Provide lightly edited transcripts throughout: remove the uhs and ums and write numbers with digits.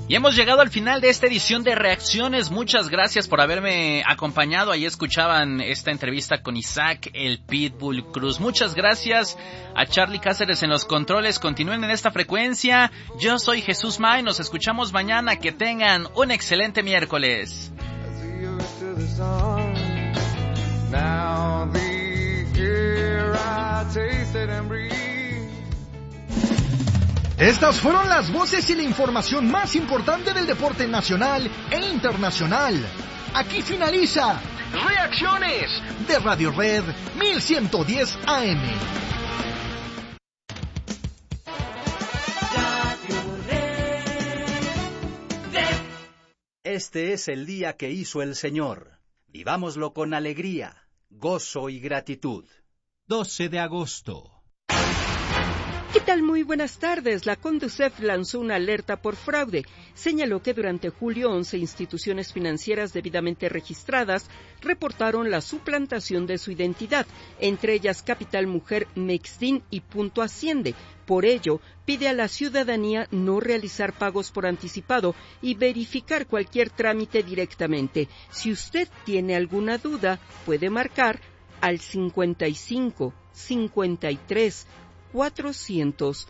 Y hemos llegado al final de esta edición de Reacciones. Muchas gracias por haberme acompañado. Ahí escuchaban esta entrevista con Isaac, el Pitbull Cruz. Muchas gracias a Charlie Cáceres en los controles. Continúen en esta frecuencia. Yo soy Jesús May. Nos escuchamos mañana. Que tengan un excelente miércoles. Estas fueron las voces y la información más importante del deporte nacional e internacional. Aquí finaliza Reacciones de Radio Red 1110 AM. Este es el día que hizo el Señor. Vivámoslo con alegría, gozo y gratitud. 12 de agosto. ¿Qué tal? Muy buenas tardes. La Conducef lanzó una alerta por fraude. Señaló que durante julio 11 instituciones financieras debidamente registradas reportaron la suplantación de su identidad, entre ellas Capital Mujer, Mexdin y Punto Asciende. Por ello, pide a la ciudadanía no realizar pagos por anticipado y verificar cualquier trámite directamente. Si usted tiene alguna duda, puede marcar al 55 53 400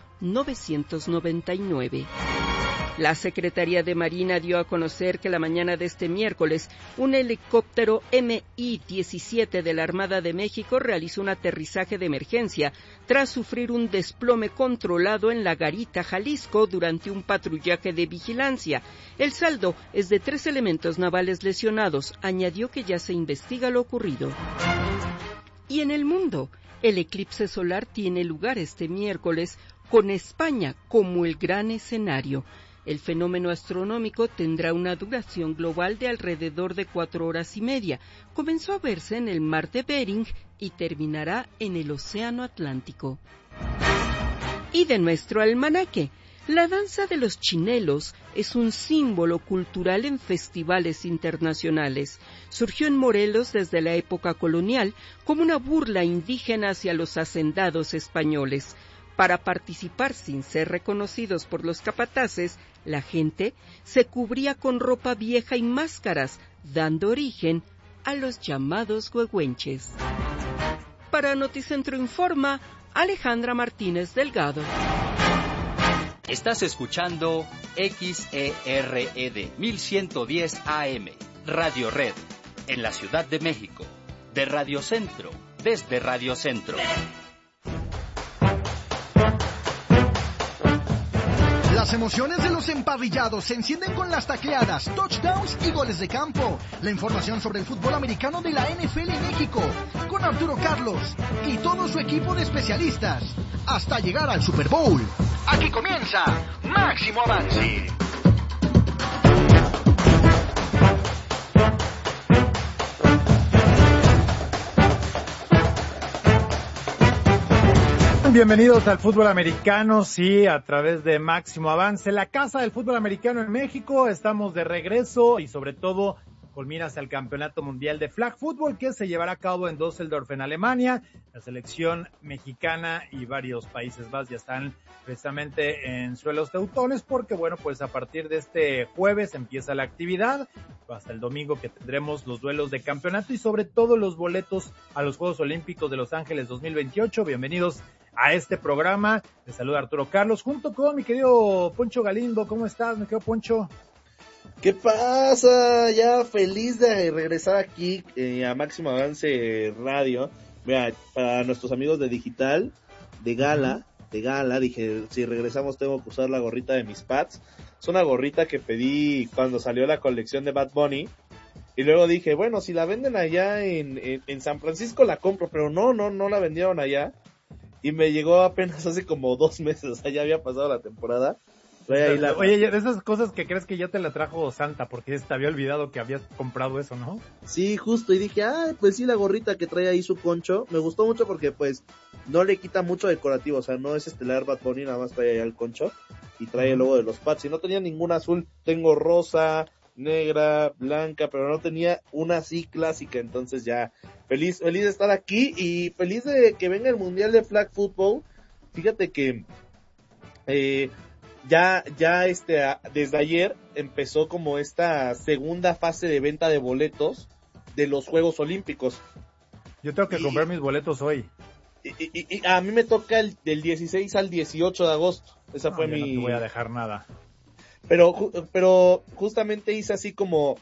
999. La Secretaría de Marina dio a conocer que la mañana de este miércoles, un helicóptero Mi-17 de la Armada de México realizó un aterrizaje de emergencia tras sufrir un desplome controlado en La Garita, Jalisco, durante un patrullaje de vigilancia. El saldo es de 3 elementos navales lesionados. Añadió que ya se investiga lo ocurrido. Y en el mundo, el eclipse solar tiene lugar este miércoles con España como el gran escenario. El fenómeno astronómico tendrá una duración global de alrededor de 4 horas y media. Comenzó a verse en el mar de Bering y terminará en el Océano Atlántico. Y de nuestro almanaque. La danza de los chinelos es un símbolo cultural en festivales internacionales. Surgió en Morelos desde la época colonial como una burla indígena hacia los hacendados españoles. Para participar sin ser reconocidos por los capataces, la gente se cubría con ropa vieja y máscaras, dando origen a los llamados huehuenches. Para Noticentro Informa, Alejandra Martínez Delgado. Estás escuchando XERED 1110 AM, Radio Red, en la Ciudad de México, de Radio Centro, desde Radio Centro. Las emociones de los emparrillados se encienden con las tacleadas, touchdowns y goles de campo. La información sobre el fútbol americano de la NFL en México, con Arturo Carlos y todo su equipo de especialistas, hasta llegar al Super Bowl. Aquí comienza Máximo Avance. Bienvenidos al fútbol americano, sí, a través de Máximo Avance, la casa del fútbol americano en México. Estamos de regreso y sobre todo con miras al Campeonato Mundial de Flag Football que se llevará a cabo en Düsseldorf, en Alemania. La selección mexicana y varios países más ya están precisamente en suelos teutones porque, bueno, pues a partir de este jueves empieza la actividad, hasta el domingo que tendremos los duelos de campeonato y sobre todo los boletos a los Juegos Olímpicos de Los Ángeles 2028. Bienvenidos a este programa. Les saluda Arturo Carlos junto con mi querido Poncho Galindo. ¿Cómo estás, mi querido Poncho? ¿Qué pasa? Ya feliz de regresar aquí a Máximo Avance Radio. Mira, para nuestros amigos de Digital, de Gala, dije, si regresamos tengo que usar la gorrita de mis Pats. Es una gorrita que pedí cuando salió la colección de Bad Bunny. Y luego dije, bueno, si la venden allá en San Francisco la compro, pero no la vendieron allá. Y me llegó apenas hace como 2 meses, o sea, ya había pasado la temporada. Oye, de esas cosas que crees que ya te la trajo Santa, porque te había olvidado que habías comprado eso, ¿no? Sí, justo, y dije, pues sí, la gorrita que trae ahí su poncho, me gustó mucho porque pues no le quita mucho decorativo, o sea, no es estelar Bad Bunny, nada más trae ahí el concho y trae el logo de los Pats, y no tenía ninguna azul, tengo rosa, negra, blanca, pero no tenía una así clásica, entonces ya, feliz de estar aquí y feliz de que venga el Mundial de Flag Football. Fíjate que desde ayer empezó como esta segunda fase de venta de boletos de los Juegos Olímpicos. Yo tengo que comprar mis boletos hoy. Y a mí me toca del 16 al 18 de agosto. Esa fue mi... No te voy a dejar nada. Pero justamente hice así como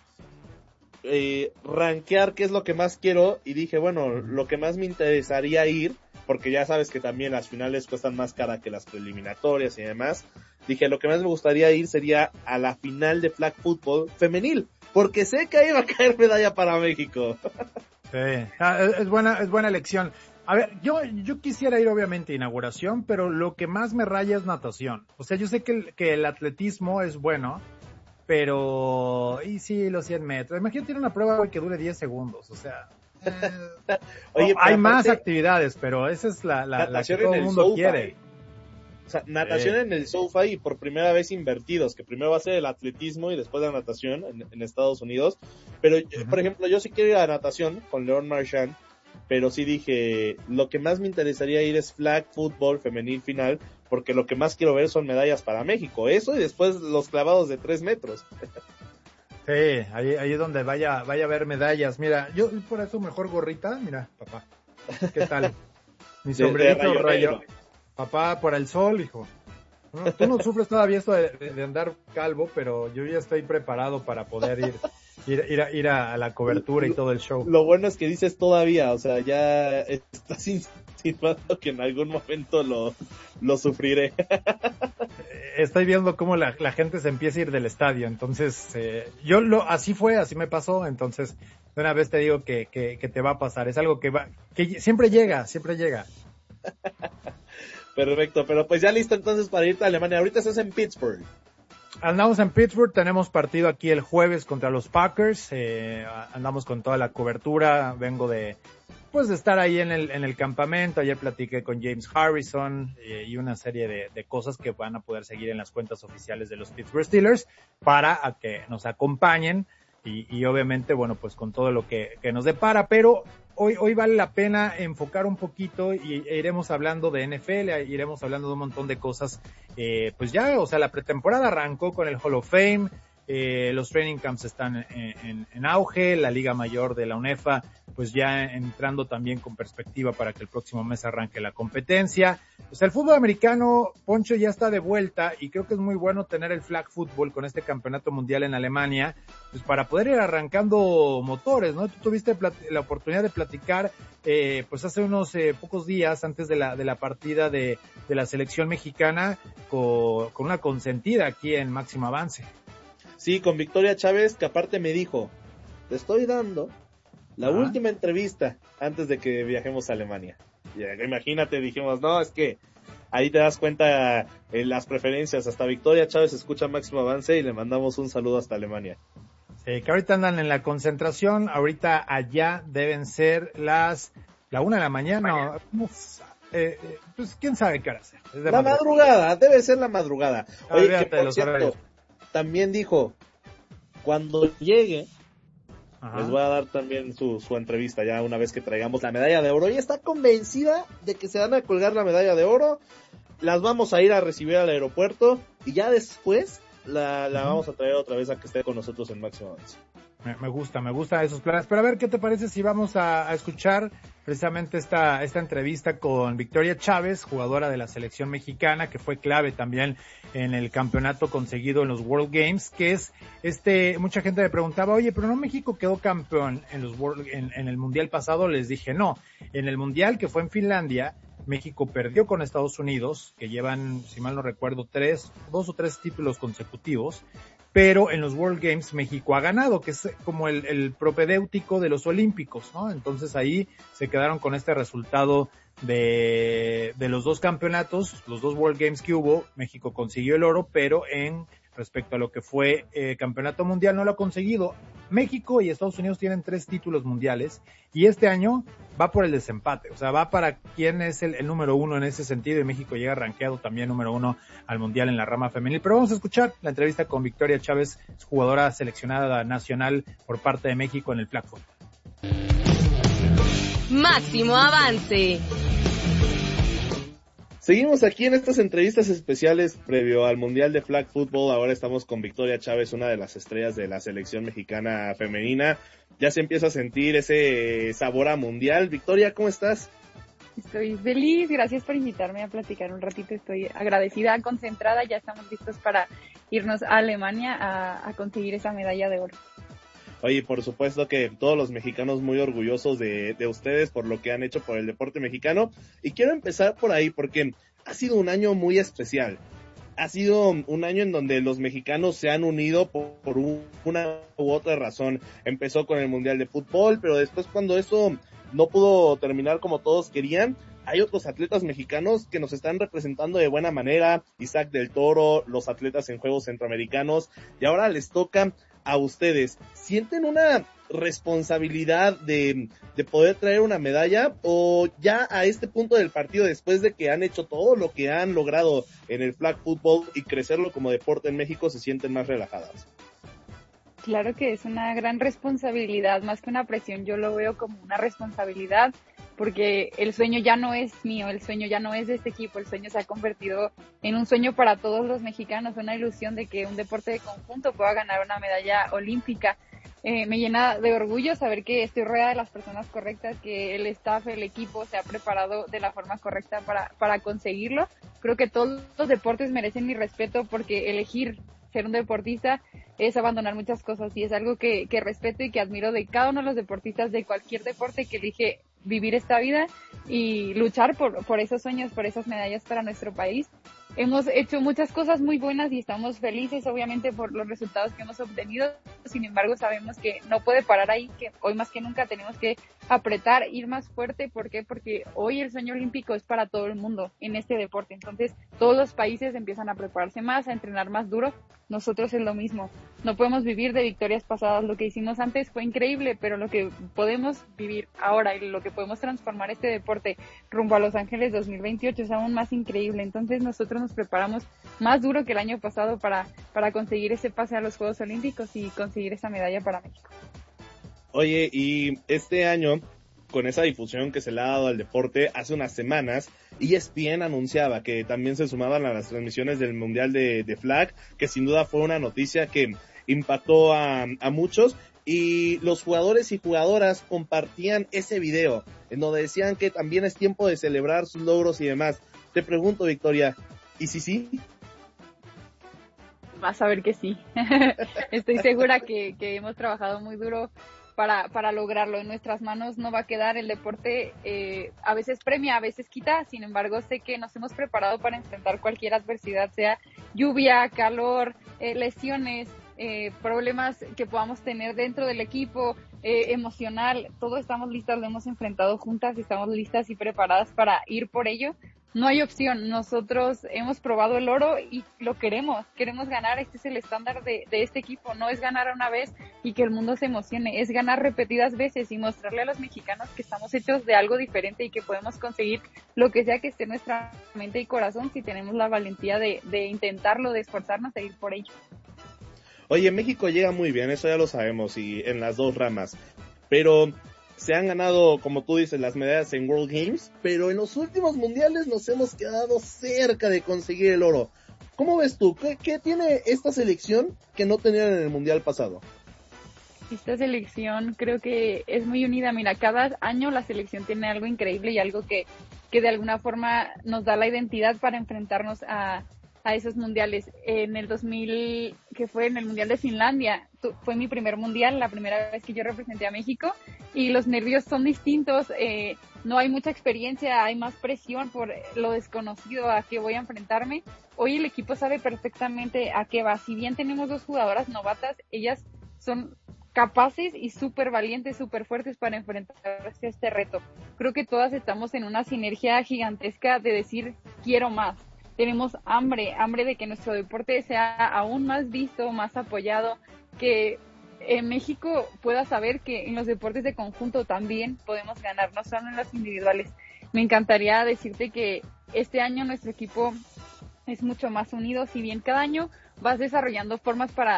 rankear qué es lo que más quiero y dije, bueno, lo que más me interesaría ir, porque ya sabes que también las finales cuestan más cara que las preliminatorias y demás. Dije, lo que más me gustaría ir sería a la final de flag football femenil, porque sé que ahí va a caer medalla para México. Sí, es buena elección. A ver, yo quisiera ir obviamente a inauguración, pero lo que más me raya es natación. O sea, yo sé que el atletismo es bueno, pero... Y sí, los 100 metros. Imagínate una prueba hoy que dure 10 segundos, o sea... Oye, hay más actividades, pero esa es la que todo el mundo quiere. O sea, natación en el SoFi y por primera vez invertidos, que primero va a ser el atletismo y después la natación en Estados Unidos. Pero, por ejemplo, yo sí quiero ir a natación con Leon Marchand, pero sí dije, lo que más me interesaría ir es flag football femenil final, porque lo que más quiero ver son medallas para México. Eso y después los clavados de 3 metros. Sí, ahí es donde vaya a haber medallas. Mira, yo por eso mejor gorrita, mira, papá. ¿Qué tal? Mi sombrerito rayo. Papá, por el sol, hijo. No, tú no sufres todavía esto de andar calvo, pero yo ya estoy preparado para poder ir a la cobertura y todo el show. Lo bueno es que dices todavía, o sea, ya estás insinuando que en algún momento lo sufriré. Estoy viendo cómo la gente se empieza a ir del estadio, entonces así me pasó, entonces de una vez te digo que te va a pasar, es algo que siempre llega. Perfecto, pero pues ya listo entonces para irte a Alemania. Ahorita estás en Pittsburgh. Andamos en Pittsburgh, tenemos partido aquí el jueves contra los Packers, andamos con toda la cobertura, vengo de estar ahí en el campamento. Ayer platiqué con James Harrison y una serie de cosas que van a poder seguir en las cuentas oficiales de los Pittsburgh Steelers para que nos acompañen y obviamente, bueno, pues con todo lo que nos depara, pero hoy vale la pena enfocar un poquito e iremos hablando de NFL, iremos hablando de un montón de cosas, pues ya, o sea, la pretemporada arrancó con el Hall of Fame, los training camps están en auge, la Liga Mayor de la UNEFA pues ya entrando también con perspectiva para que el próximo mes arranque la competencia. Pues el fútbol americano, Poncho, ya está de vuelta y creo que es muy bueno tener el flag football con este campeonato mundial en Alemania, pues para poder ir arrancando motores, ¿no? Tú tuviste la oportunidad de platicar pues hace unos pocos días antes de la partida de la selección mexicana con una consentida aquí en Máximo Avance. Sí, con Victoria Chávez, que aparte me dijo, te estoy dando la última entrevista antes de que viajemos a Alemania. Y imagínate, dijimos, no, es que ahí te das cuenta las preferencias. Hasta Victoria Chávez escucha Máximo Avance y le mandamos un saludo hasta Alemania. Sí, que ahorita andan en la concentración, ahorita allá deben ser la 1 de la mañana. Pues quién sabe qué hora hacer. La madrugada, debe ser la madrugada. Oye, que por cierto, también dijo, cuando llegue, les voy a dar también su entrevista ya una vez que traigamos la medalla de oro. Ella está convencida de que se van a colgar la medalla de oro, las vamos a ir a recibir al aeropuerto y ya después la vamos a traer otra vez a que esté con nosotros en Máximo Avance. Me gusta esos planes. Pero a ver, ¿qué te parece si vamos a escuchar precisamente esta entrevista con Victoria Chávez, jugadora de la selección mexicana, que fue clave también en el campeonato conseguido en los World Games, que es mucha gente me preguntaba, oye, pero no México quedó campeón en los en el Mundial pasado. Les dije, no, en el Mundial que fue en Finlandia, México perdió con Estados Unidos, que llevan, si mal no recuerdo, 2 o 3 títulos consecutivos, pero en los World Games México ha ganado, que es como el propedéutico de los Olímpicos, ¿no? Entonces ahí se quedaron con este resultado de los 2 campeonatos, los 2 World Games que hubo. México consiguió el oro, pero respecto a lo que fue campeonato mundial no lo ha conseguido. México y Estados Unidos tienen 3 títulos mundiales y este año va por el desempate, o sea, va para quién es el número 1 en ese sentido, y México llega rankeado también número 1 al mundial en la rama femenil. Pero vamos a escuchar la entrevista con Victoria Chávez, jugadora seleccionada nacional por parte de México en el flag football. Máximo Avance. Seguimos aquí en estas entrevistas especiales previo al Mundial de Flag Football. Ahora estamos con Victoria Chávez, una de las estrellas de la selección mexicana femenina. Ya se empieza a sentir ese sabor a mundial. Victoria, ¿cómo estás? Estoy feliz, gracias por invitarme a platicar un ratito. Estoy agradecida, concentrada, ya estamos listos para irnos a Alemania a conseguir esa medalla de oro. Oye, por supuesto que todos los mexicanos muy orgullosos de ustedes por lo que han hecho por el deporte mexicano. Y quiero empezar por ahí porque ha sido un año muy especial. Ha sido un año en donde los mexicanos se han unido por una u otra razón. Empezó con el Mundial de Fútbol, pero después cuando eso no pudo terminar como todos querían, hay otros atletas mexicanos que nos están representando de buena manera. Isaac del Toro, los atletas en Juegos Centroamericanos, y ahora les toca a ustedes. ¿Sienten una responsabilidad de poder traer una medalla, o ya a este punto del partido, después de que han hecho todo lo que han logrado en el flag football y crecerlo como deporte en México, se sienten más relajadas? Claro que es una gran responsabilidad, más que una presión, yo lo veo como una responsabilidad, porque el sueño ya no es mío, el sueño ya no es de este equipo, el sueño se ha convertido en un sueño para todos los mexicanos, una ilusión de que un deporte de conjunto pueda ganar una medalla olímpica. Me llena de orgullo saber que estoy rodeada de las personas correctas, que el staff, el equipo se ha preparado de la forma correcta para conseguirlo. Creo que todos los deportes merecen mi respeto, porque elegir ser un deportista es abandonar muchas cosas, y es algo que respeto y que admiro de cada uno de los deportistas de cualquier deporte que elige vivir esta vida y luchar por esos sueños, por esas medallas para nuestro país. Hemos hecho muchas cosas muy buenas y estamos felices, obviamente, por los resultados que hemos obtenido. Sin embargo, sabemos que no puede parar ahí, que hoy más que nunca tenemos que apretar, ir más fuerte. ¿Por qué? Porque hoy el sueño olímpico es para todo el mundo en este deporte. Entonces, todos los países empiezan a prepararse más, a entrenar más duro. Nosotros es lo mismo. No podemos vivir de victorias pasadas. Lo que hicimos antes fue increíble, pero lo que podemos vivir ahora y lo que podemos transformar este deporte rumbo a Los Ángeles 2028 es aún más increíble. Entonces, nosotros nos preparamos más duro que el año pasado para conseguir ese pase a los Juegos Olímpicos y conseguir esa medalla para México. Oye, y este año, con esa difusión que se le ha dado al deporte, hace unas semanas, ESPN anunciaba que también se sumaban a las transmisiones del Mundial de Flag, que sin duda fue una noticia que impactó a muchos, y los jugadores y jugadoras compartían ese video, en donde decían que también es tiempo de celebrar sus logros y demás. Te pregunto, Victoria, ¿y si sí? Vas a ver que sí. Estoy segura que hemos trabajado muy duro para lograrlo. En nuestras manos no va a quedar. El deporte a veces premia, a veces quita. Sin embargo, sé que nos hemos preparado para enfrentar cualquier adversidad, sea lluvia, calor, lesiones, problemas que podamos tener dentro del equipo, emocional. Todo estamos listas, lo hemos enfrentado juntas y estamos listas y preparadas para ir por ello. No hay opción, nosotros hemos probado el oro y lo queremos ganar. Este es el estándar de este equipo, no es ganar una vez y que el mundo se emocione, es ganar repetidas veces y mostrarle a los mexicanos que estamos hechos de algo diferente y que podemos conseguir lo que sea que esté en nuestra mente y corazón si tenemos la valentía de intentarlo, de esforzarnos e ir por ello. Oye, México llega muy bien, eso ya lo sabemos, y en las dos ramas, pero se han ganado, como tú dices, las medallas en World Games, pero en los últimos mundiales nos hemos quedado cerca de conseguir el oro. ¿Cómo ves tú? ¿Qué tiene esta selección que no tenían en el mundial pasado? Esta selección creo que es muy unida. Mira, cada año la selección tiene algo increíble y algo que de alguna forma nos da la identidad para enfrentarnos a esos mundiales. En el 2000, que fue en el Mundial de Finlandia, fue mi primer mundial, la primera vez que yo representé a México, y los nervios son distintos, no hay mucha experiencia, hay más presión por lo desconocido a qué voy a enfrentarme. Hoy el equipo sabe perfectamente a qué va. Si bien tenemos dos jugadoras novatas, ellas son capaces y súper valientes, súper fuertes para enfrentarse a este reto. Creo que todas estamos en una sinergia gigantesca de decir, quiero más. Tenemos hambre de que nuestro deporte sea aún más visto, más apoyado, que en México pueda saber que en los deportes de conjunto también podemos ganar, no solo en los individuales. Me encantaría decirte que este año nuestro equipo es mucho más unido, si bien cada año vas desarrollando formas para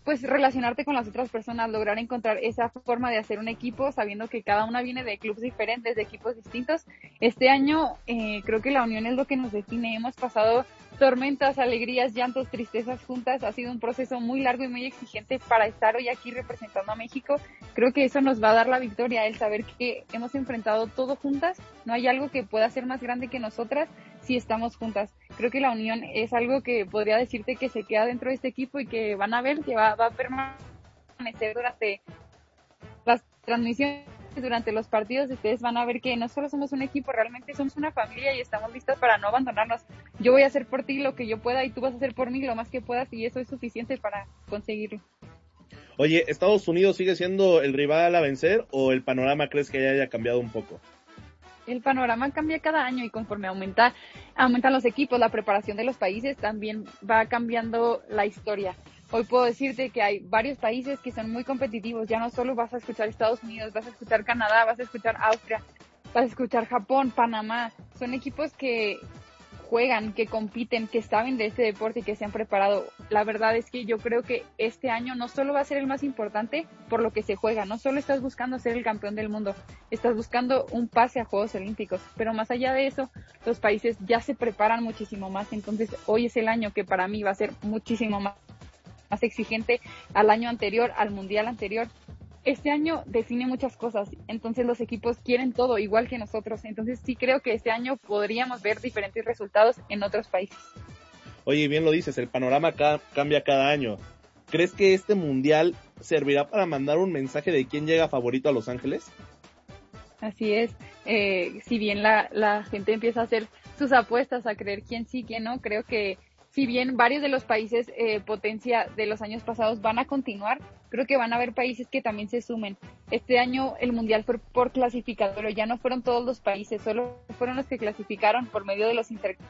pues relacionarte con las otras personas, lograr encontrar esa forma de hacer un equipo, sabiendo que cada una viene de clubes diferentes, de equipos distintos. Este año creo que la unión es lo que nos define. Hemos pasado tormentas, alegrías, llantos, tristezas juntas. Ha sido un proceso muy largo y muy exigente para estar hoy aquí representando a México. Creo que eso nos va a dar la victoria, el saber que hemos enfrentado todo juntas. No hay algo que pueda ser más grande que nosotras si estamos juntas. Creo que la unión es algo que podría decirte que se queda dentro de este equipo y que van a ver que va a permanecer durante las transmisiones, durante los partidos. Ustedes van a ver que no solo somos un equipo, realmente somos una familia y estamos listas para no abandonarnos. Yo voy a hacer por ti lo que yo pueda y tú vas a hacer por mí lo más que puedas, y eso es suficiente para conseguirlo. Oye, ¿Estados Unidos sigue siendo el rival a vencer o el panorama crees que ya haya cambiado un poco? El panorama cambia cada año y conforme aumentan los equipos, la preparación de los países, también va cambiando la historia. Hoy puedo decirte que hay varios países que son muy competitivos. Ya no solo vas a escuchar Estados Unidos, vas a escuchar Canadá, vas a escuchar Austria, vas a escuchar Japón, Panamá. Son equipos que juegan, que compiten, que saben de este deporte y que se han preparado. La verdad es que yo creo que este año no solo va a ser el más importante por lo que se juega, no solo estás buscando ser el campeón del mundo, estás buscando un pase a Juegos Olímpicos, pero más allá de eso, los países ya se preparan muchísimo más. Entonces hoy es el año que para mí va a ser muchísimo más exigente al año anterior, al mundial anterior. Este año define muchas cosas, entonces los equipos quieren todo igual que nosotros, entonces sí creo que este año podríamos ver diferentes resultados en otros países. Oye, bien lo dices, el panorama cambia cada año. ¿Crees que este mundial servirá para mandar un mensaje de quién llega favorito a Los Ángeles? Así es, si bien la gente empieza a hacer sus apuestas, a creer quién sí, quién no, creo que si bien varios de los países potencia de los años pasados van a continuar, creo que van a haber países que también se sumen. Este año el mundial fue por clasificador, ya no fueron todos los países, solo fueron los que clasificaron por medio de los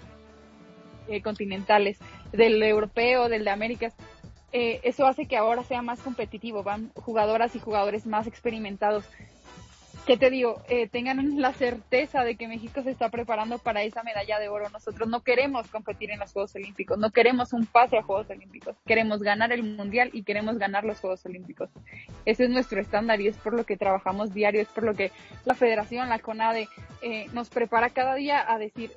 intercontinentales, del europeo, del de Américas. Eso hace que ahora sea más competitivo, van jugadoras y jugadores más experimentados. ¿Qué te digo? Tengan la certeza de que México se está preparando para esa medalla de oro. Nosotros no queremos competir en los Juegos Olímpicos, no queremos un pase a Juegos Olímpicos, queremos ganar el Mundial y queremos ganar los Juegos Olímpicos. Ese es nuestro estándar y es por lo que trabajamos diario, es por lo que la Federación, la CONADE, nos prepara cada día a decir,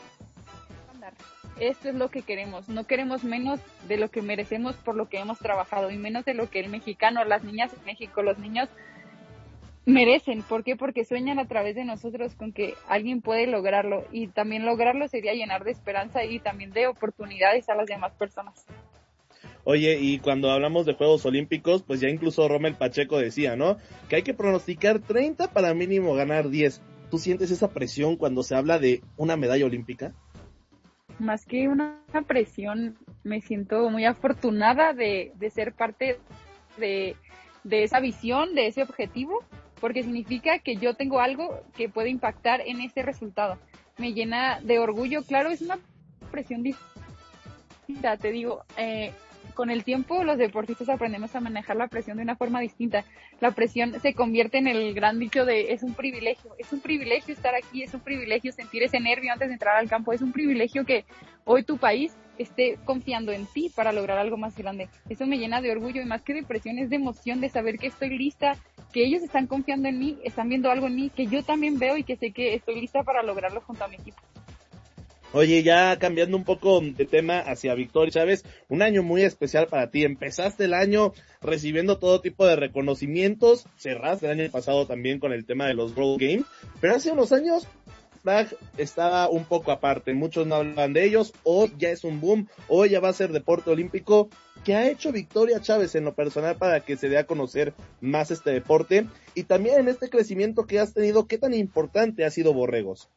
esto es lo que queremos, no queremos menos de lo que merecemos por lo que hemos trabajado y menos de lo que el mexicano, las niñas en México, los niños merecen. ¿Por qué? Porque sueñan a través de nosotros con que alguien puede lograrlo, y también lograrlo sería llenar de esperanza y también de oportunidades a las demás personas. Oye, y cuando hablamos de Juegos Olímpicos, pues ya incluso Rommel Pacheco decía, ¿no? Que hay que pronosticar 30 para mínimo ganar 10. ¿Tú sientes esa presión cuando se habla de una medalla olímpica? Más que una presión, me siento muy afortunada de ser parte de esa visión, de ese objetivo, porque significa que yo tengo algo que puede impactar en ese resultado. Me llena de orgullo. Claro, es una presión distinta, te digo, con el tiempo los deportistas aprendemos a manejar la presión de una forma distinta. La presión se convierte en el gran dicho de es un privilegio estar aquí, es un privilegio sentir ese nervio antes de entrar al campo, es un privilegio que hoy tu país esté confiando en ti para lograr algo más grande. Eso me llena de orgullo, y más que de presión es de emoción, de saber que estoy lista, que ellos están confiando en mí, están viendo algo en mí que yo también veo y que sé que estoy lista para lograrlo junto a mi equipo. Oye, ya cambiando un poco de tema hacia Victoria Chávez, un año muy especial para ti. Empezaste el año recibiendo todo tipo de reconocimientos, cerraste el año pasado también con el tema de los World Games, pero hace unos años Flag estaba un poco aparte, muchos no hablaban de ellos. Hoy ya es un boom, hoy ya va a ser deporte olímpico. ¿Qué ha hecho Victoria Chávez en lo personal para que se dé a conocer más este deporte? Y también en este crecimiento que has tenido, ¿qué tan importante ha sido Borregos?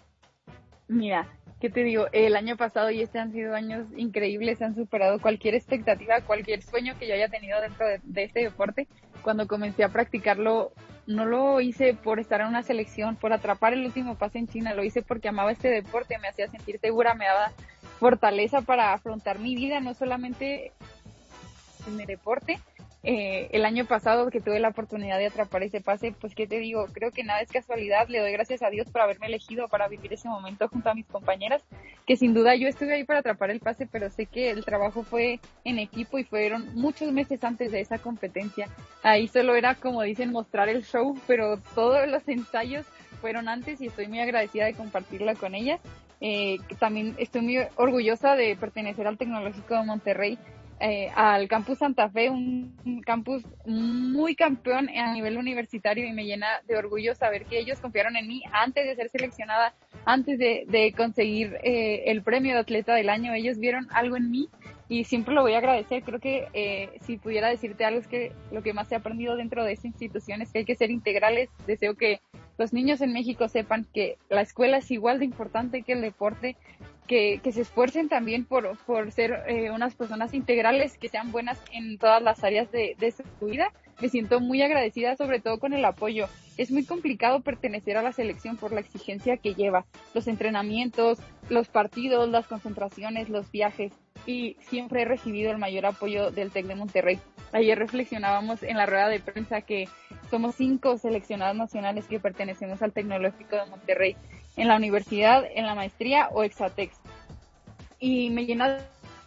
Mira, ¿qué te digo? El año pasado y este han sido años increíbles, han superado cualquier expectativa, cualquier sueño que yo haya tenido dentro de este deporte. Cuando comencé a practicarlo, no lo hice por estar en una selección, por atrapar el último pase en China, lo hice porque amaba este deporte, me hacía sentir segura, me daba fortaleza para afrontar mi vida, no solamente en el deporte, el año pasado que tuve la oportunidad de atrapar ese pase, pues qué te digo, creo que nada es casualidad, le doy gracias a Dios por haberme elegido para vivir ese momento junto a mis compañeras, que sin duda yo estuve ahí para atrapar el pase, pero sé que el trabajo fue en equipo y fueron muchos meses antes de esa competencia. Ahí solo era, como dicen, mostrar el show, pero todos los ensayos fueron antes y estoy muy agradecida de compartirla con ella. También estoy muy orgullosa de pertenecer al Tecnológico de Monterrey, al Campus Santa Fe, un campus muy campeón a nivel universitario, y me llena de orgullo saber que ellos confiaron en mí antes de ser seleccionada, antes de conseguir el premio de atleta del año. Ellos vieron algo en mí y siempre lo voy a agradecer. Creo que si pudiera decirte algo, es que lo que más he aprendido dentro de esta institución es que hay que ser integrales. Deseo que los niños en México sepan que la escuela es igual de importante que el deporte, que se esfuercen también por ser unas personas integrales, que sean buenas en todas las áreas de su vida. Me siento muy agradecida, sobre todo con el apoyo. Es muy complicado pertenecer a la selección por la exigencia que lleva, los entrenamientos, los partidos, las concentraciones, los viajes, y siempre he recibido el mayor apoyo del TEC de Monterrey. Ayer reflexionábamos en la rueda de prensa que somos 5 seleccionados nacionales que pertenecemos al Tecnológico de Monterrey, en la universidad, en la maestría o Exatex. Y me llena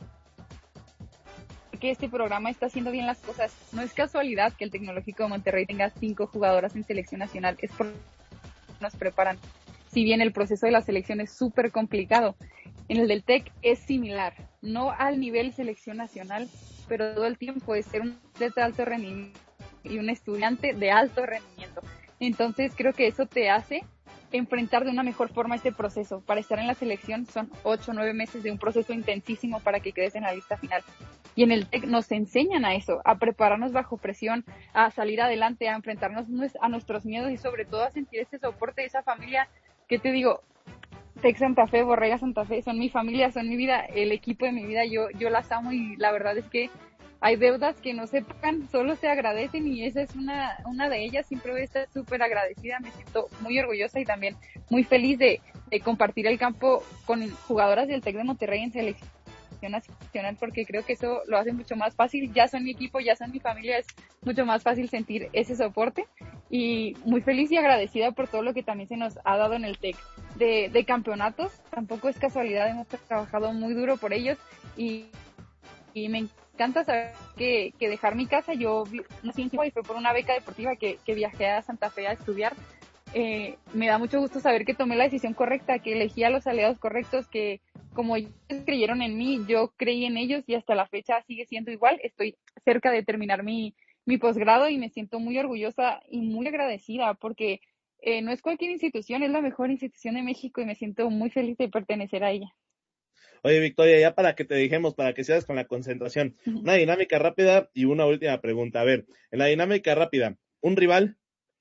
que este programa está haciendo bien las cosas. No es casualidad que el Tecnológico de Monterrey tenga 5 jugadoras en selección nacional, es porque nos preparan. Si bien el proceso de la selección es súper complicado, en el del TEC es similar, no al nivel selección nacional, pero todo el tiempo es ser un atleta de alto rendimiento y un estudiante de alto rendimiento. Entonces creo que eso te hace enfrentar de una mejor forma este proceso. Para estar en la selección son 8 o 9 meses de un proceso intensísimo para que quedes en la lista final. Y en el TEC nos enseñan a eso, a prepararnos bajo presión, a salir adelante, a enfrentarnos a nuestros miedos y sobre todo a sentir ese soporte de esa familia que te digo, TEC Santa Fe, Borrega Santa Fe, son mi familia, son mi vida, el equipo de mi vida, yo las amo, y la verdad es que hay deudas que no se pagan, solo se agradecen, y esa es una de ellas. Siempre voy a estar súper agradecida, me siento muy orgullosa y también muy feliz de compartir el campo con jugadoras del TEC de Monterrey en selección nacional, porque creo que eso lo hace mucho más fácil. Ya son mi equipo, ya son mi familia, es mucho más fácil sentir ese soporte, y muy feliz y agradecida por todo lo que también se nos ha dado en el TEC de campeonatos. Tampoco es casualidad, hemos trabajado muy duro por ellos, y me encanta saber que dejar mi casa, yo nací en Chihuahua y fue por una beca deportiva que viajé a Santa Fe a estudiar. Me da mucho gusto saber que tomé la decisión correcta, que elegí a los aliados correctos, que como ellos creyeron en mí, yo creí en ellos, y hasta la fecha sigue siendo igual. Estoy cerca de terminar mi posgrado y me siento muy orgullosa y muy agradecida, porque no es cualquier institución, es la mejor institución de México y me siento muy feliz de pertenecer a ella. Oye, Victoria, ya para que te dejemos, para que sigas con la concentración, una dinámica rápida y una última pregunta. A ver, en la dinámica rápida, ¿un rival?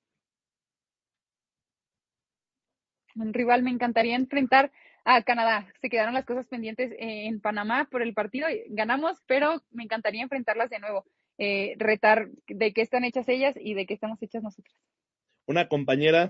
Un rival, me encantaría enfrentar a Canadá. Se quedaron las cosas pendientes en Panamá por el partido, ganamos, pero me encantaría enfrentarlas de nuevo, retar de qué están hechas ellas y de qué estamos hechas nosotras. ¿Una compañera?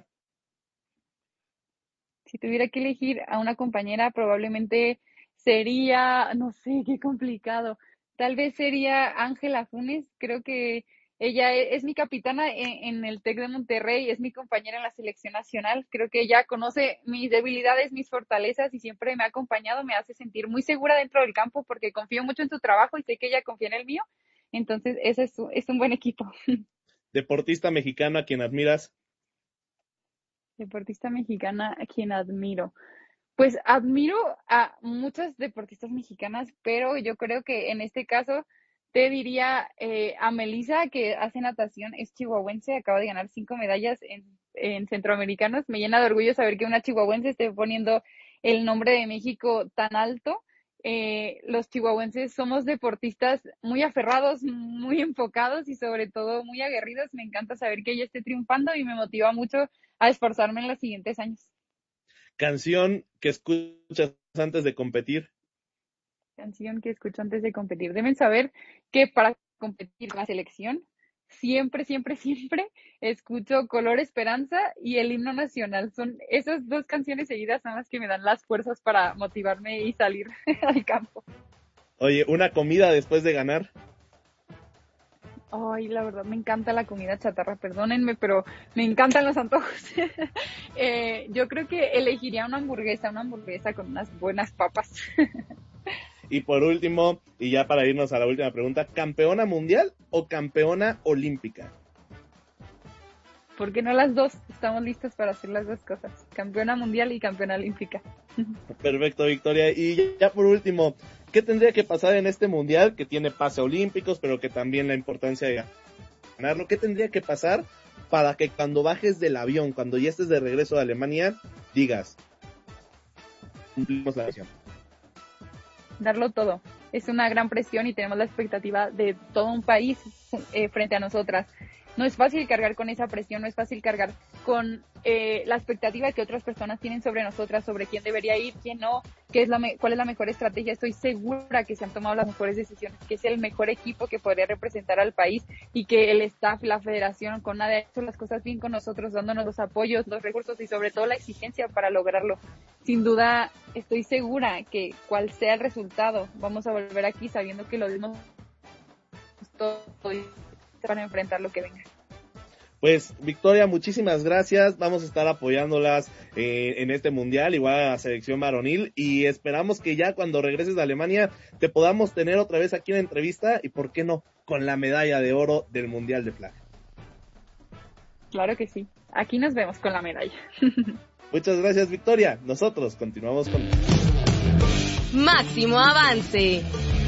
Si tuviera que elegir a una compañera, probablemente sería, no sé, qué complicado. Tal vez sería Ángela Funes. Creo que ella es mi capitana en el TEC de Monterrey, es mi compañera en la selección nacional. Creo que ella conoce mis debilidades, mis fortalezas, y siempre me ha acompañado, me hace sentir muy segura dentro del campo porque confío mucho en su trabajo y sé que ella confía en el mío. Entonces, ese es un buen equipo. ¿Deportista mexicano a quien admiras? Deportista mexicana a quien admiro. Pues admiro a muchas deportistas mexicanas, pero yo creo que en este caso te diría a Melissa, que hace natación, es chihuahuense, acaba de ganar 5 medallas en centroamericanos. Me llena de orgullo saber que una chihuahuense esté poniendo el nombre de México tan alto. Los chihuahuenses somos deportistas muy aferrados, muy enfocados y sobre todo muy aguerridos. Me encanta saber que ella esté triunfando y me motiva mucho a esforzarme en los siguientes años. ¿Canción que escuchas antes de competir? Canción que escucho antes de competir. Deben saber que para competir en la selección siempre escucho Color Esperanza y el himno nacional. Son esas 2 canciones seguidas son las que me dan las fuerzas para motivarme y salir al campo. Oye, ¿una comida después de ganar? Ay, la verdad, me encanta la comida chatarra, perdónenme, pero me encantan los antojos. Yo creo que elegiría una hamburguesa con unas buenas papas. Y por último, y ya para irnos a la última pregunta, ¿campeona mundial o campeona olímpica? ¿Por qué no las dos? Estamos listos para hacer las dos cosas, campeona mundial y campeona olímpica. Perfecto, Victoria. Y ya por último, ¿qué tendría que pasar en este mundial que tiene pase a olímpicos, pero que también la importancia de ganarlo? ¿Qué tendría que pasar para que cuando bajes del avión, cuando ya estés de regreso a Alemania, digas, cumplimos la misión? Darlo todo. Es una gran presión y tenemos la expectativa de todo un país frente a nosotras. No es fácil cargar con esa presión, no es fácil cargar con la expectativa que otras personas tienen sobre nosotras, sobre quién debería ir, quién no, cuál es la mejor estrategia. Estoy segura que se han tomado las mejores decisiones, que es el mejor equipo que podría representar al país y que el staff, la federación, con nada ha hecho las cosas bien con nosotros, dándonos los apoyos, los recursos y sobre todo la exigencia para lograrlo. Sin duda, estoy segura que cual sea el resultado, vamos a volver aquí sabiendo que lo dimos todo para enfrentar lo que venga. Pues Victoria, muchísimas gracias, vamos a estar apoyándolas en este mundial, igual a la selección varonil, y esperamos que ya cuando regreses de Alemania te podamos tener otra vez aquí en la entrevista y por qué no, con la medalla de oro del mundial de flag. Claro que sí, aquí nos vemos con la medalla. Muchas gracias, Victoria, nosotros continuamos con Máximo Avance.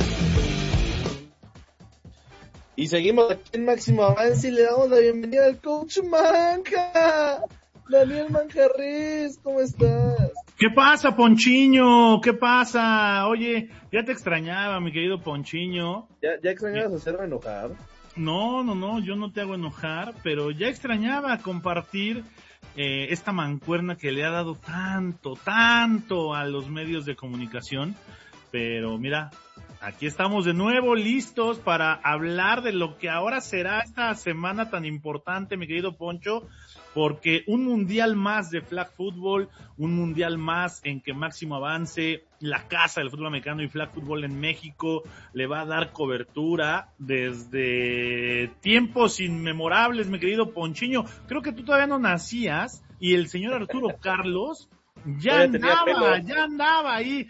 Y seguimos aquí en Máximo Avance y le damos la bienvenida al coach Manja. Daniel Manjarres, ¿cómo estás? ¿Qué pasa, Ponchiño? ¿Qué pasa? Oye, ya te extrañaba, mi querido Ponchiño. ¿Ya extrañabas hacerme enojar? No, yo no te hago enojar, pero ya extrañaba compartir esta mancuerna que le ha dado tanto a los medios de comunicación. Pero mira, aquí estamos de nuevo listos para hablar de lo que ahora será esta semana tan importante, mi querido Poncho, porque un mundial más de flag football, un mundial más en que Máximo Avance, la casa del fútbol americano y flag football en México, le va a dar cobertura desde tiempos inmemorables, mi querido Ponchiño. Creo que tú todavía no nacías y el señor Arturo Carlos ya andaba ahí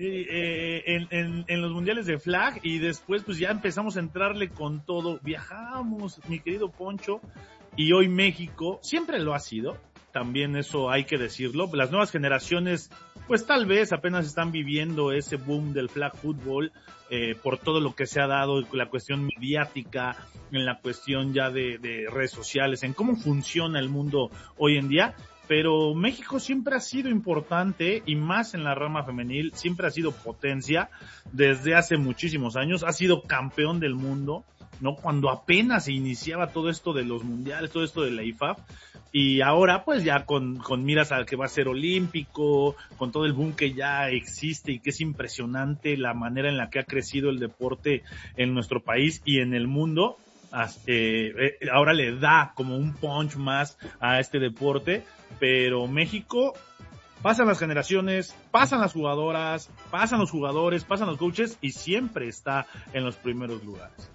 en los mundiales de flag, y después pues ya empezamos a entrarle con todo. Viajamos, mi querido Poncho, y hoy México siempre lo ha sido, también eso hay que decirlo. Las nuevas generaciones pues tal vez apenas están viviendo ese boom del flag football por todo lo que se ha dado, la cuestión mediática, en la cuestión ya de redes sociales, en cómo funciona el mundo hoy en día. Pero México siempre ha sido importante, y más en la rama femenil, siempre ha sido potencia desde hace muchísimos años, ha sido campeón del mundo, ¿no? Cuando apenas se iniciaba todo esto de los mundiales, todo esto de la IFAF, y ahora pues ya con miras al que va a ser olímpico, con todo el boom que ya existe y que es impresionante la manera en la que ha crecido el deporte en nuestro país y en el mundo. Ahora le da como un punch más a este deporte, pero México, pasan las generaciones, pasan las jugadoras, pasan los jugadores, pasan los coaches y siempre está en los primeros lugares.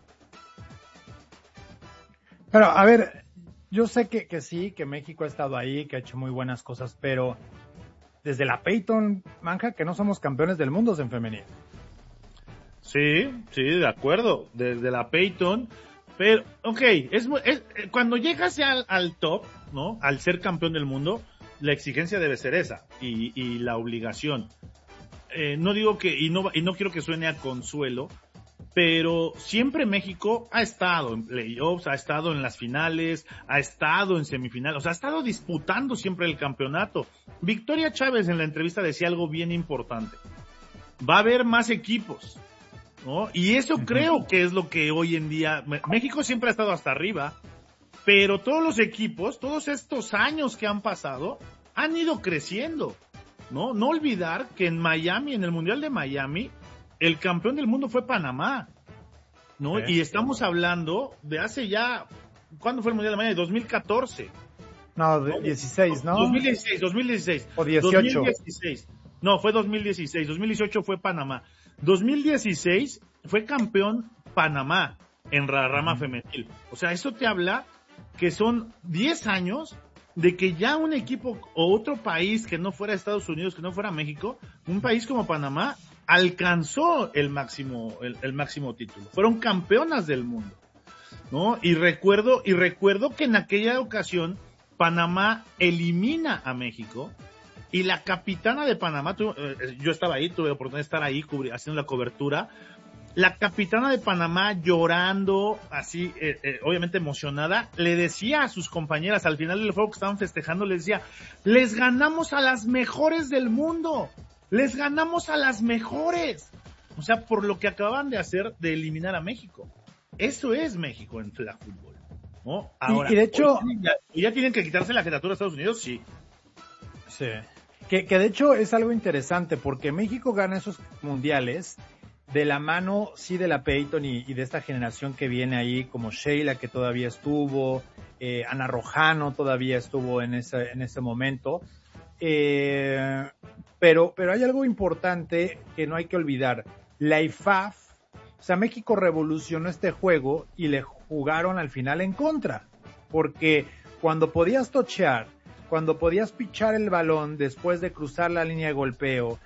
Pero a ver, yo sé que sí, que México ha estado ahí, que ha hecho muy buenas cosas, pero desde la Peyton, Manja, que no somos campeones del mundo en femenil. Sí, de acuerdo, desde la Peyton. Pero, cuando llegas al top, ¿no? Al ser campeón del mundo, la exigencia debe ser esa, y la obligación. No digo que, y no quiero que suene a consuelo, pero siempre México ha estado en playoffs, ha estado en las finales, ha estado en semifinales, o sea, ha estado disputando siempre el campeonato. Victoria Chávez en la entrevista decía algo bien importante. Va a haber más equipos, ¿no? Y eso creo que es lo que hoy en día, México siempre ha estado hasta arriba, pero todos los equipos, todos estos años que han pasado, han ido creciendo, ¿no? No olvidar que en Miami, en el Mundial de Miami, el campeón del mundo fue Panamá, ¿no? Y estamos hablando de hace ya, ¿cuándo fue el Mundial de Miami? 2014. No, 16, ¿no? 2016. O 18. 2016. No, fue 2016. 2018 fue Panamá. 2016 fue campeón Panamá. en la rama femenil. O sea, eso te habla que son 10 años de que ya un equipo o otro país que no fuera Estados Unidos, que no fuera México, un país como Panamá, alcanzó el máximo título. Fueron campeonas del mundo, ¿no? Y recuerdo que en aquella ocasión Panamá elimina a México y la capitana de Panamá, yo estaba ahí, tuve la oportunidad de estar ahí haciendo la cobertura. La capitana de Panamá llorando, así, obviamente emocionada, le decía a sus compañeras al final del juego que estaban festejando, les decía, les ganamos a las mejores del mundo, les ganamos a las mejores. O sea, por lo que acaban de hacer de eliminar a México. Eso es México en flag fútbol, ¿no? Ahora, y de hecho, ¿ya tienen que quitarse la jefatura de Estados Unidos? Sí. Sí. Que de hecho es algo interesante porque México gana esos mundiales de la mano, sí, de la Peyton y de esta generación que viene ahí, como Sheila, que todavía estuvo, Ana Rojano todavía estuvo en ese momento. Pero hay algo importante que no hay que olvidar. La IFAF, o sea, México revolucionó este juego y le jugaron al final en contra. Porque cuando podías tochear, cuando podías pichar el balón después de cruzar la línea de golpeo,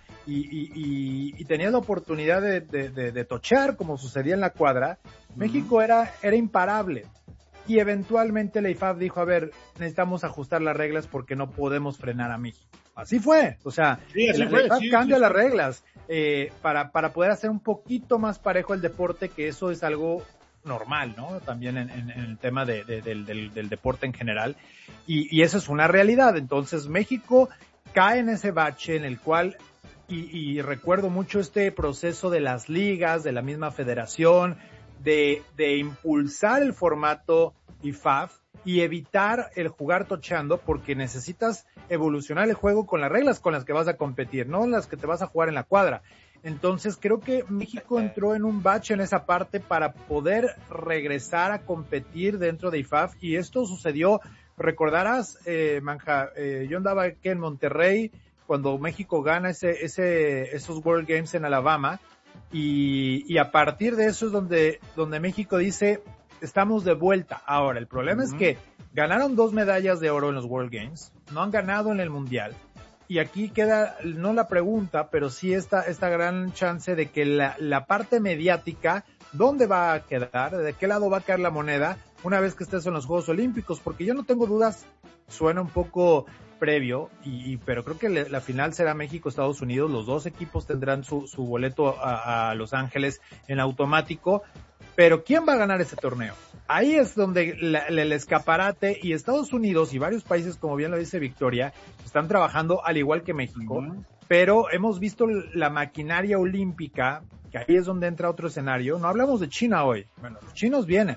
y tenías la oportunidad de tochear como sucedía en la cuadra, México era imparable. Y eventualmente la IFAF dijo, a ver, necesitamos ajustar las reglas porque no podemos frenar a México. Así fue, o sea, sí, la IFAF cambia las reglas para poder hacer un poquito más parejo el deporte, que eso es algo normal, ¿no? También en el tema del deporte en general, y eso es una realidad. Entonces México cae en ese bache en el cual y recuerdo mucho este proceso de las ligas, de la misma federación, de impulsar el formato IFAF y evitar el jugar tocheando, porque necesitas evolucionar el juego con las reglas con las que vas a competir, no las que te vas a jugar en la cuadra. Entonces creo que México entró en un bache en esa parte para poder regresar a competir dentro de IFAF, y esto sucedió, recordarás, Manja, yo andaba aquí en Monterrey cuando México gana esos World Games en Alabama, y a partir de eso es donde México dice, estamos de vuelta. Ahora, el problema es que ganaron 2 medallas de oro en los World Games, no han ganado en el Mundial, y aquí queda, no la pregunta, pero sí esta gran chance de que la parte mediática, ¿dónde va a quedar? ¿De qué lado va a caer la moneda una vez que estés en los Juegos Olímpicos? Porque yo no tengo dudas, suena un poco previo, pero creo que la final será México-Estados Unidos. Los dos equipos tendrán su boleto a Los Ángeles en automático, pero ¿quién va a ganar ese torneo? Ahí es donde el escaparate, y Estados Unidos y varios países, como bien lo dice Victoria, están trabajando al igual que México, pero hemos visto la maquinaria olímpica, que ahí es donde entra otro escenario. No hablamos de China hoy, bueno, los chinos vienen,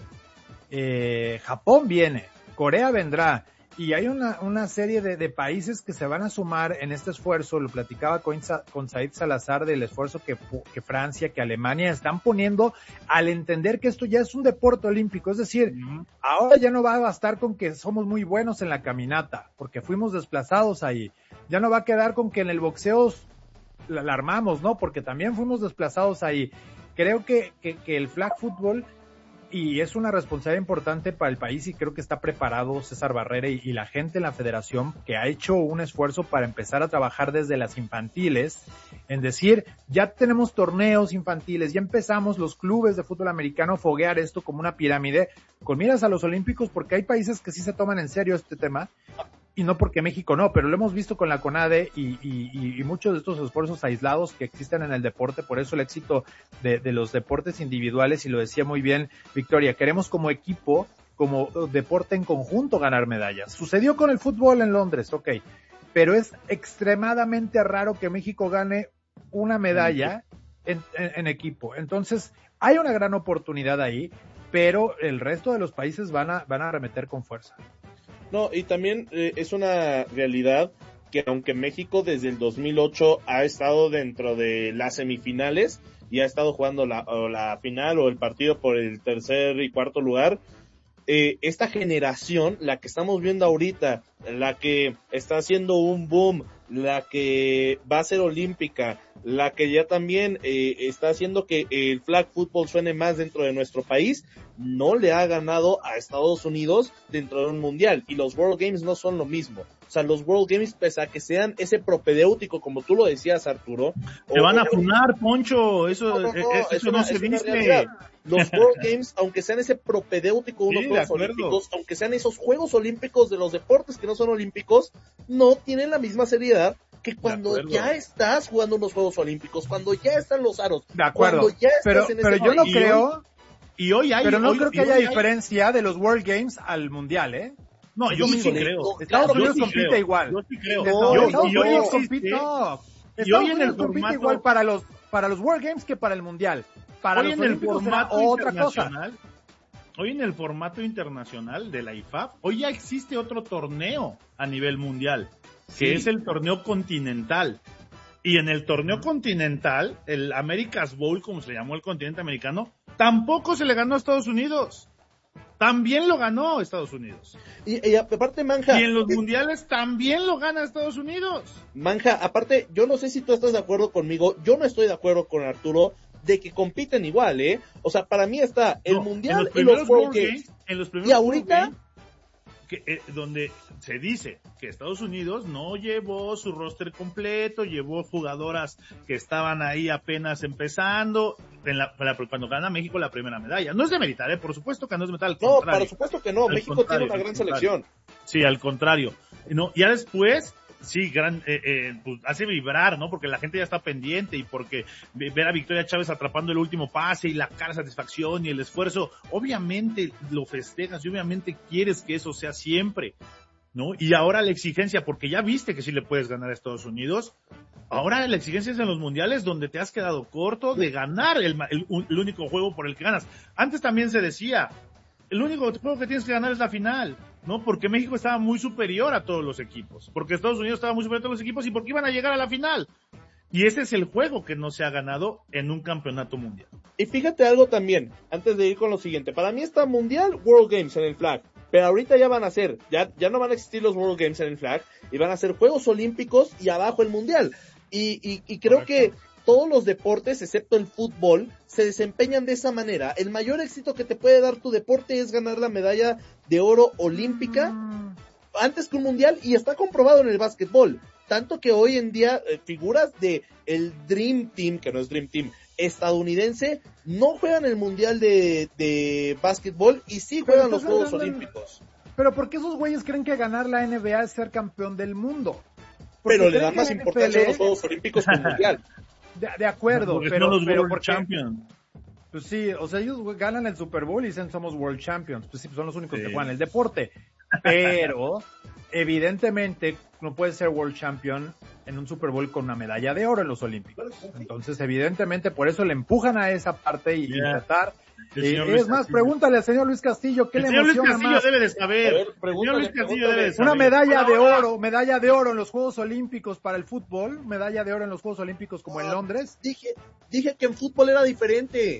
Japón viene, Corea vendrá, y hay una serie de países que se van a sumar en este esfuerzo. Lo platicaba con Said Salazar del esfuerzo que Francia, que Alemania están poniendo al entender que esto ya es un deporte olímpico. Es decir, ahora ya no va a bastar con que somos muy buenos en la caminata, porque fuimos desplazados ahí. Ya no va a quedar con que en el boxeo la armamos, ¿no? Porque también fuimos desplazados ahí. Creo que el flag football, y es una responsabilidad importante para el país, y creo que está preparado César Barrera y la gente en la federación, que ha hecho un esfuerzo para empezar a trabajar desde las infantiles, en decir, ya tenemos torneos infantiles, ya empezamos los clubes de fútbol americano a foguear esto como una pirámide, con miras a los olímpicos, porque hay países que sí se toman en serio este tema, y no porque México no, pero lo hemos visto con la CONADE y muchos de estos esfuerzos aislados que existen en el deporte. Por eso el éxito de los deportes individuales, y lo decía muy bien Victoria, queremos como equipo, como deporte en conjunto ganar medallas. Sucedió con el fútbol en Londres, ok, pero es extremadamente raro que México gane una medalla en equipo. Entonces hay una gran oportunidad ahí, pero el resto de los países van a arremeter con fuerza. No, y también es una realidad que aunque México desde el 2008 ha estado dentro de las semifinales y ha estado jugando la final o el partido por el tercer y cuarto lugar, esta generación, la que estamos viendo ahorita, la que está haciendo un boom la que va a ser olímpica, la que ya también está haciendo que el flag football suene más dentro de nuestro país, no le ha ganado a Estados Unidos dentro de un mundial, y los World Games no son lo mismo. O sea, los World Games, pese a que sean ese propedéutico, como tú lo decías, Arturo. Te van a funar, Poncho, eso no se dice. Los World Games, aunque sean ese propedéutico de unos Juegos Olímpicos, aunque sean esos Juegos Olímpicos de los deportes que no son olímpicos, no tienen la misma seriedad que cuando ya estás jugando unos Juegos Olímpicos, cuando ya están los aros, de acuerdo, cuando ya estás en pero yo no creo, pero no creo que haya diferencia de los World Games al Mundial, ¿eh? No, yo sí creo. Estados Unidos compite igual. Yo sí creo. Estados Unidos compite igual para los World Games que para el Mundial. Para hoy los en el Olímpicos formato otra internacional, cosa. Hoy en el formato internacional de la IFAF, hoy ya existe otro torneo a nivel mundial, que es el torneo continental. Y en el torneo continental, el America's Bowl, como se llamó el continente americano, tampoco se le ganó a Estados Unidos. También lo ganó Estados Unidos. Y aparte, Manja. Y en los mundiales también lo gana Estados Unidos. Manja, aparte, yo no sé si tú estás de acuerdo conmigo, yo no estoy de acuerdo con Arturo de que compiten igual, ¿eh? O sea, para mí está el mundial y los World Games. En los primeros y ahorita donde se dice que Estados Unidos no llevó su roster completo, llevó jugadoras que estaban ahí apenas empezando, cuando gana México la primera medalla. No es de meritar, por supuesto que no es de meritar, al contrario. No, por supuesto que no, México tiene una gran selección. Sí, al contrario. No, ya después, sí, pues hace vibrar, ¿no? Porque la gente ya está pendiente y porque ver a Victoria Chávez atrapando el último pase y la cara de satisfacción y el esfuerzo, obviamente lo festejas y obviamente quieres que eso sea siempre, ¿no? Y ahora la exigencia, porque ya viste que sí le puedes ganar a Estados Unidos, ahora la exigencia es en los mundiales donde te has quedado corto de ganar el único juego por el que ganas. Antes también se decía, el único juego que tienes que ganar es la final, ¿no? Porque México estaba muy superior a todos los equipos, porque Estados Unidos estaba muy superior a todos los equipos y porque iban a llegar a la final. Y ese es el juego que no se ha ganado en un campeonato mundial. Y fíjate algo también, antes de ir con lo siguiente, para mí está Mundial, World Games en el flag, pero ahorita ya van a ser, ya no van a existir los World Games en el flag, y van a ser Juegos Olímpicos y abajo el Mundial. Y creo que todos los deportes, excepto el fútbol, se desempeñan de esa manera. El mayor éxito que te puede dar tu deporte es ganar la medalla de oro olímpica antes que un mundial, y está comprobado en el básquetbol. Tanto que hoy en día figuras de el Dream Team, que no es Dream Team, estadounidense, no juegan el mundial de básquetbol y sí juegan los Juegos Olímpicos. Pero ¿por qué esos güeyes creen que ganar la NBA es ser campeón del mundo? Pero le dan más importancia a los Juegos Olímpicos que al mundial. De acuerdo, pero World Champions. Pues sí, o sea, ellos ganan el Super Bowl y dicen somos World Champions. Pues sí, son los únicos que juegan el deporte. Pero evidentemente no puedes ser World Champion en un Super Bowl con una medalla de oro en los Olímpicos. Entonces, evidentemente, por eso le empujan a esa parte y tratar. Es más, pregúntale al señor Luis Castillo qué le emociona más. Debe de saber. Una medalla de oro en los Juegos Olímpicos para el fútbol, medalla de oro en los Juegos Olímpicos como en Londres. Dije que en fútbol era diferente.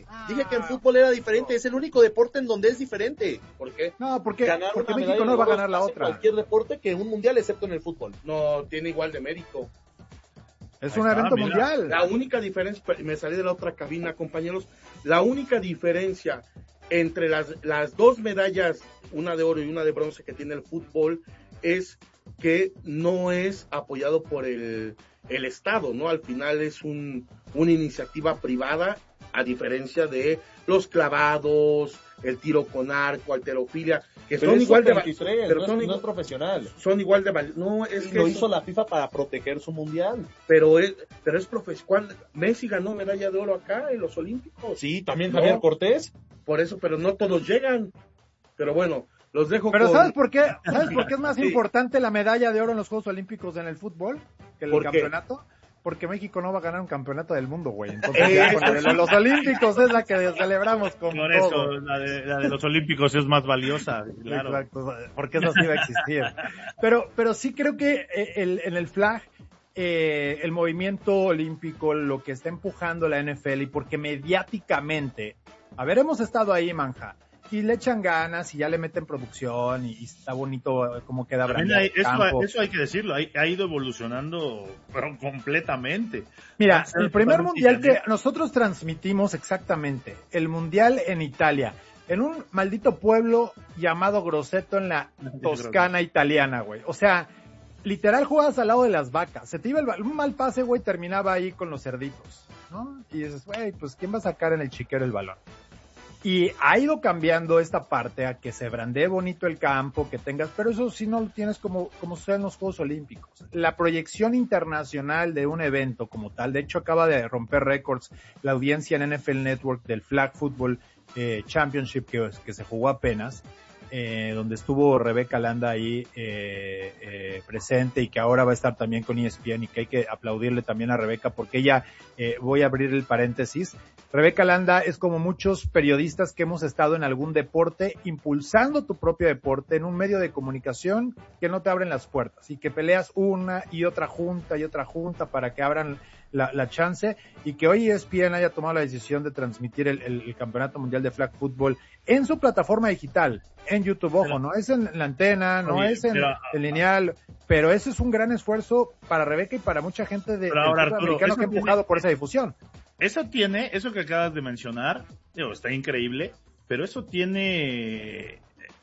Es el único deporte en donde es diferente. ¿Por qué? No, porque México no va a ganar la otra. Cualquier deporte que un mundial, excepto en el fútbol. No tiene igual de mérito. Es un evento mundial. La única diferencia, me salí de la otra cabina, compañeros, la única diferencia entre las dos medallas, una de oro y una de bronce que tiene el fútbol, es que no es apoyado por el Estado, ¿no? Al final es una iniciativa privada, a diferencia de los clavados, el tiro con arco, halterofilia, que pero son igual de pero no es profesional. Son igual de no, es que lo hizo la FIFA para proteger su mundial. Pero es profesional. Messi ganó medalla de oro acá en los Olímpicos. Sí, también Javier Cortés. Por eso, pero no todos llegan. Pero bueno, los dejo. Pero ¿sabes por qué? ¿Sabes por qué es más importante la medalla de oro en los Juegos Olímpicos en el fútbol que el campeonato? Porque México no va a ganar un campeonato del mundo, güey. Entonces ya con los Olímpicos es la que celebramos con por todo. Eso, la de los Olímpicos es más valiosa, claro. Exacto, porque eso sí va a existir. Pero sí creo que en el flag, el movimiento olímpico, lo que está empujando la NFL, y porque mediáticamente, hemos estado ahí, Manja, y le echan ganas y ya le meten producción y está bonito cómo queda brandeado el campo. Eso hay que decirlo, ha ido evolucionando pero completamente. Mira, el primer mundial que nosotros transmitimos exactamente, el mundial en Italia, en un maldito pueblo llamado Grosseto en la Toscana italiana, güey. O sea, literal jugabas al lado de las vacas. Se te iba un mal pase, güey, terminaba ahí con los cerditos, ¿no? Y dices, güey, pues ¿quién va a sacar en el chiquero el balón? Y ha ido cambiando esta parte a que se brandee bonito el campo, que tengas, pero eso sí no lo tienes como sucede en los Juegos Olímpicos. La proyección internacional de un evento como tal, de hecho acaba de romper récords la audiencia en NFL Network del Flag Football Championship que se jugó apenas, donde estuvo Rebeca Landa ahí presente y que ahora va a estar también con ESPN y que hay que aplaudirle también a Rebeca porque ella, voy a abrir el paréntesis, Rebeca Landa es como muchos periodistas que hemos estado en algún deporte impulsando tu propio deporte en un medio de comunicación que no te abren las puertas y que peleas una y otra junta para que abran la chance y que hoy ESPN haya tomado la decisión de transmitir el Campeonato Mundial de Flag Football en su plataforma digital, en YouTube, ojo, no es en la antena, no es en el lineal, pero ese es un gran esfuerzo para Rebeca y para mucha gente del fútbol americano que ha empujado por esa difusión. Eso que acabas de mencionar, está increíble, pero eso tiene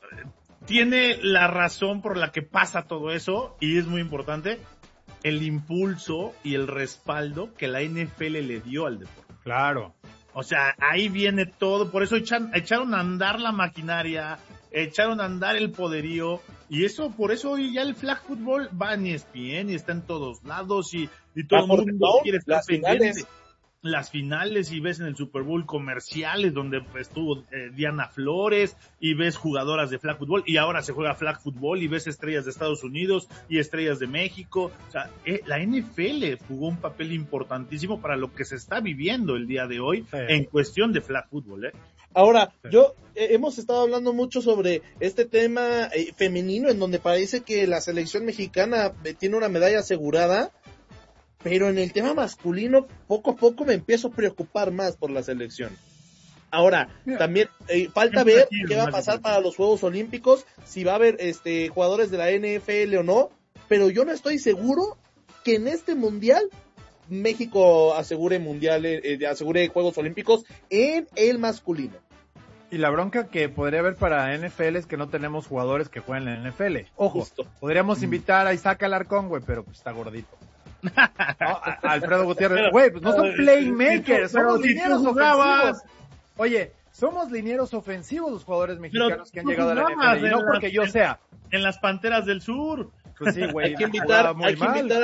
la razón por la que pasa todo eso y es muy importante, el impulso y el respaldo que la NFL le dio al deporte. Claro. O sea, ahí viene todo, por eso echaron a andar la maquinaria, echaron a andar el poderío, y por eso hoy ya el flag football va en ESPN y está en todos lados y todo el mundo quiere estar pendiente. Las finales y ves en el Super Bowl comerciales donde estuvo Diana Flores y ves jugadoras de flag football y ahora se juega flag football y ves estrellas de Estados Unidos y estrellas de México. O sea, la NFL jugó un papel importantísimo para lo que se está viviendo el día de hoy en cuestión de flag football. Ahora, hemos estado hablando mucho sobre este tema femenino en donde parece que la selección mexicana tiene una medalla asegurada. Pero en el tema masculino, poco a poco me empiezo a preocupar más por la selección. Ahora, también falta ver qué va a pasar para los Juegos Olímpicos, si va a haber jugadores de la NFL o no, pero yo no estoy seguro que en este mundial México asegure Juegos Olímpicos en el masculino. Y la bronca que podría haber para NFL es que no tenemos jugadores que jueguen en la NFL. Ojo, podríamos invitar a Isaac Alarcón, güey, pero pues está gordito. No, Alfredo Gutiérrez, güey, pues no son playmakers, somos linieros ofensivos. Oye, somos linieros ofensivos los jugadores mexicanos que han llegado a la NFL, y no porque yo sea. En las Panteras del Sur. Pues sí, güey, hay que invitar